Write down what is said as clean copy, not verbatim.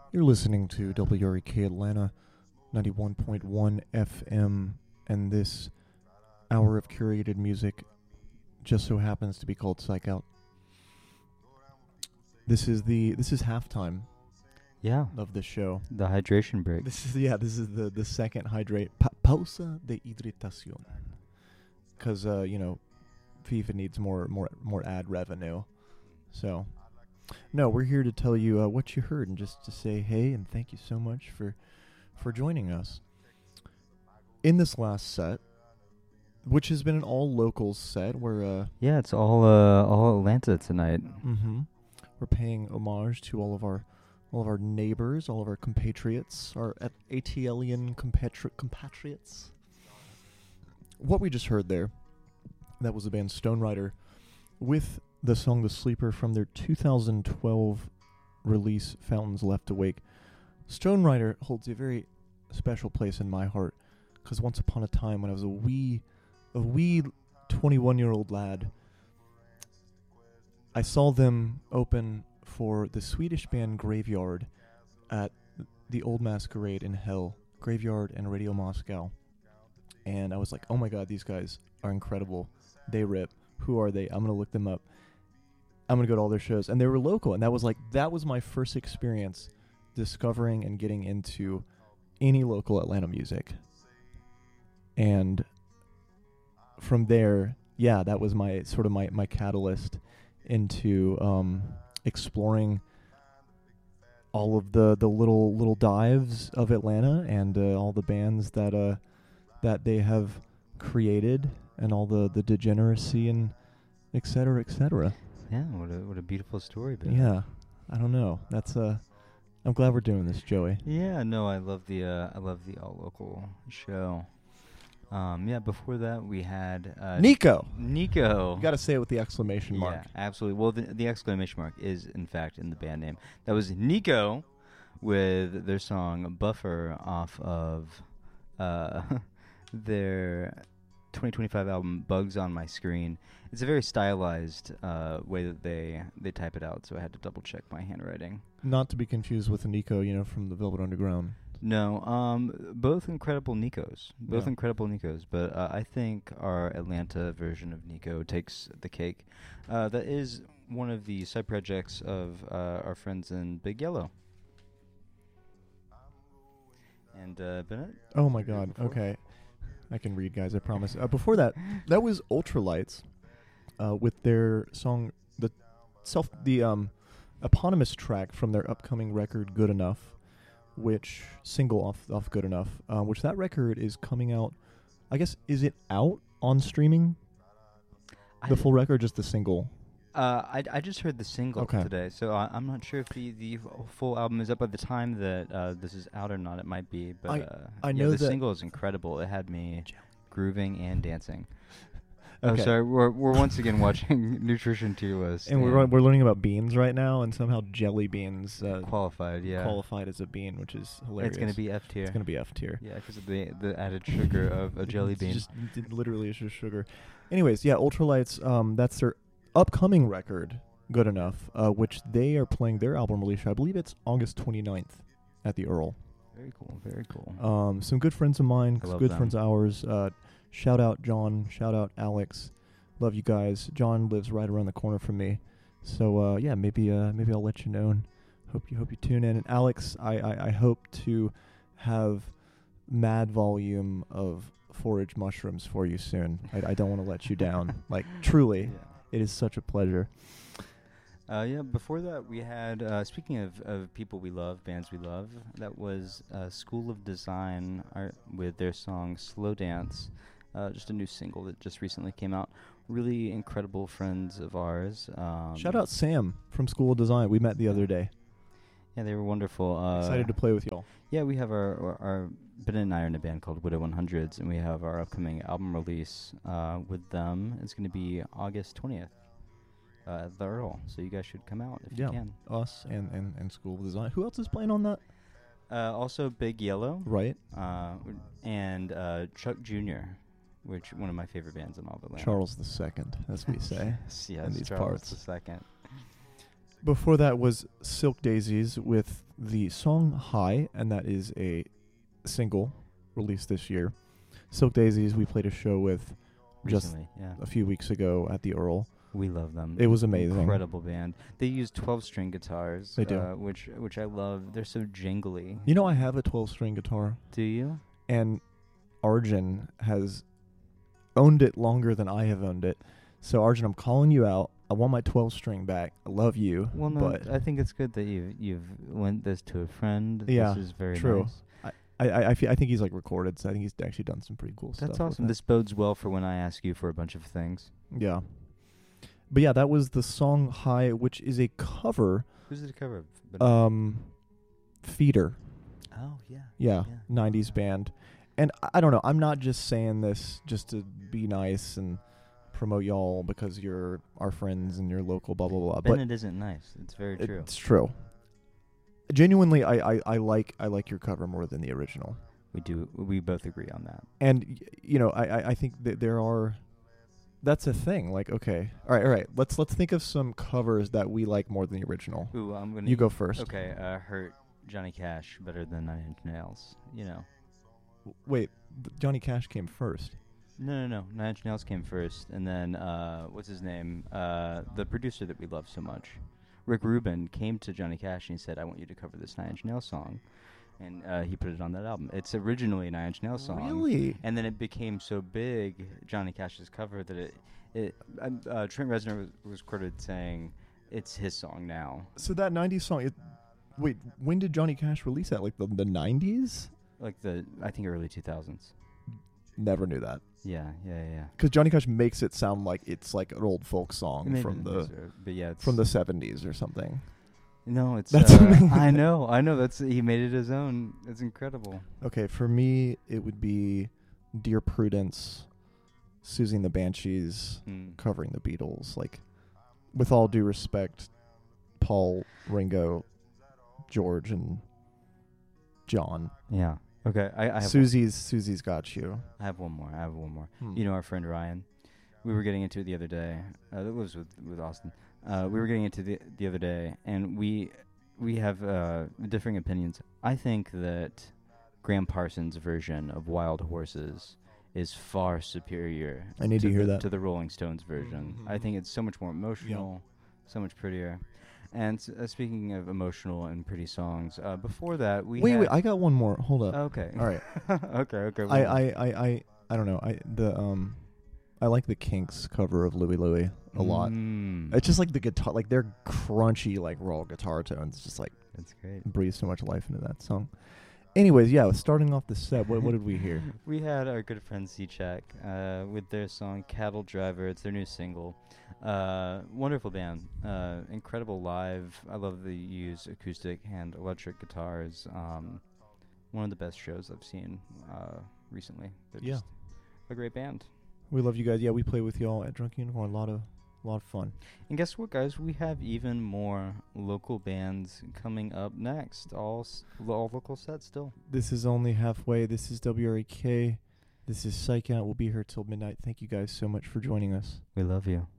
You're listening to WREK Atlanta 91.1 FM, and this hour of curated music just so happens to be called Psych Out. This is halftime Yeah, of the show. the hydration break. This is the second pausa de hidratación, because FIFA needs more ad revenue. So no, we're here to tell you what you heard and just to say hey and thank you so much for joining us. In this last set, which has been an all locals set, where Yeah, it's all Atlanta tonight. we're paying homage to all of our neighbors, all of our compatriots, our ATLian compatriots. What we just heard there, that was the band Stone Rider with the song The Sleeper from their 2012 release Fountains Left Awake. Stone Rider holds a very special place in my heart because once upon a time when I was a wee 21-year-old lad, I saw them open for the Swedish band Graveyard at the Old Masquerade in Hell, Graveyard and Radio Moscow. And I was like, oh my god, these guys are incredible. They rip. Who are they? I'm going to look them up. I'm going to go to all their shows. And they were local. And that was my first experience discovering and getting into any local Atlanta music. And from there, yeah, that was my sort of my catalyst into exploring all of the little dives of Atlanta and all the bands that they have created and all the degeneracy and et cetera, et cetera. Yeah, what a beautiful story, Ben. Yeah, I don't know. That's I'm glad we're doing this, Joey. Yeah, no, I love the all local show. Yeah, before that we had Nico. Nico. You got to say it with the exclamation mark. Yeah, absolutely. Well, the exclamation mark is in fact in the band name. That was Nico with their song Buffer off of their 2025 album Bugs on My Screen. It's a very stylized way that they type it out, so I had to double check my handwriting. Not to be confused with Nico, from the Velvet Underground. No, both incredible Nikos. Both Yeah. incredible Nikos, but I think our Atlanta version of Nico takes the cake. That is one of the side projects of our friends in Big Yellow. And Bennett? Oh my god. Okay. I can read, guys, I promise. Before that was Ultralights with their song the eponymous track from their upcoming record Good Enough, which single off Good Enough, which that record is coming out. I guess, is it out on streaming? The full record, just the single? I just heard the single today, so I'm not sure if the full album is up by the time that this is out or not. It might be, but I know the that single is incredible. It had me grooving and dancing. Okay. Oh, sorry, we're once again watching Nutrition Tier List, and we're learning about beans right now, and somehow jelly beans qualified as a bean, which is hilarious. It's going to be F tier. It's going to be F tier. Yeah, because of the added sugar of a jelly bean. Literally, it's just sugar. Anyways, yeah, Ultralights. That's their upcoming record, Good Enough, which they are playing their album release show. I believe it's August 29th at the Earl. Very cool, very cool. Some good friends of mine, good friends of ours. Shout out John, shout out Alex. Love you guys. John lives right around the corner from me. So yeah, maybe I'll let you know, and hope you tune in. And Alex, I hope to have mad volume of forage mushrooms for you soon. I don't want to let you down. Like, truly. Yeah. It is such a pleasure. Yeah, before that we had, speaking of people we love, bands we love, that was School of Design with their song Slow Dance, just a new single that just recently came out. Really incredible friends of ours. Shout out Sam from School of Design. We met the other day. Yeah, they were wonderful. Excited to play with y'all. Yeah, we have our Ben and I are in a band called Widow 100s, and we have our upcoming album release with them. It's going to be August 20th at the Earl, so you guys should come out if you can. Us and School of Design. Who else is playing on that? Also Big Yellow. Right. And Chuck Jr., which one of my favorite bands in all of Atlanta. Charles II, as we say. Yes, in these Charles parts. II. Before that was Silk Daisies with the song High, and that is a single released this year. Silk Daisies, we played a show with just Recently, yeah. a few weeks ago at the Earl. We love them. It was amazing. Incredible band. They use 12-string guitars. They do. Which I love. They're so jingly. You know, I have a 12-string guitar, Do you? and Arjun has owned it longer than I have owned it. So, Arjun, I'm calling you out. I want my 12-string back. I love you. Well, no, but I think it's good that you've lent this to a friend. Yeah, This is very true. nice. I think he's like recorded, so I think he's actually done some pretty cool stuff. That's with awesome. it. This bodes well for when I ask you for a bunch of things. Yeah. But yeah, that was the song High, which is a cover. Who's it a cover of? Feeder. Oh, yeah. Yeah, Yeah. 90s band. And I don't know, I'm not just saying this just to be nice and promote y'all because you're our friends and you're local, blah, blah, blah. Bennett isn't nice. It's very true. It's true. Genuinely, I like your cover more than the original. We do. We both agree on that. And, you know, I think that there are... That's a thing. Like, okay. All right. Let's think of some covers that we like more than the original. Ooh, I'm gonna. You go first. Okay. Hurt Johnny Cash better than Nine Inch Nails. You know. Wait, Johnny Cash came first. No. Nine Inch Nails came first, and then what's his name? The producer that we love so much, Rick Rubin, came to Johnny Cash and he said, "I want you to cover this Nine Inch Nails song," and he put it on that album. It's originally a Nine Inch Nails song. Really? And then it became so big, Johnny Cash's cover, that Trent Reznor was quoted saying, "It's his song now." So that 90s song, wait, when did Johnny Cash release that? Like the 90s? Like I think early 2000s. Never knew that. Yeah. Because Johnny Cash makes it sound like it's like an old folk song Maybe from the but yeah, it's from the 70s or something. No, it's That's amazing. I know. He made it his own. It's incredible. Okay, for me, it would be Dear Prudence, Susie and the Banshees, covering the Beatles. Like, with all due respect, Paul, Ringo, George, and John. Yeah. Okay. I have Susie's got you. I have one more. Hmm. You know our friend Ryan. We were getting into it the other day. That was with Austin. We were getting into the other day, and we have differing opinions. I think that Graham Parsons' version of Wild Horses is far superior. I need to hear that. To the Rolling Stones version. Mm-hmm. I think it's so much more emotional, so much prettier. And speaking of emotional and pretty songs, before that wait, I got one more. Hold up. Okay. All right. okay. I don't know. I like the Kinks cover of Louie Louie a lot. It's just like the guitar, like their crunchy, like raw guitar tones, just like That's great. breathe so much life into that song. Anyways, yeah, starting off the set, what did we hear? We had our good friend C-Check with their song Cattle Driver. It's their new single. Wonderful band. Incredible live. I love the use acoustic and electric guitars. One of the best shows I've seen recently. They're just a great band. We love you guys. Yeah, we play with y'all at Drunk Unicorn. A lot of fun. And guess what, guys? We have even more local bands coming up next. All local sets still. This is only halfway. This is WREK. This is Psych Out. We'll be here till midnight. Thank you guys so much for joining us. We love you.